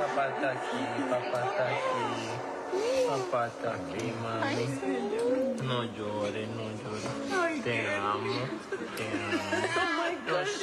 papá está aquí, papá está aquí. Papá está aquí, mami. No llores, no llores. Te amo, te amo.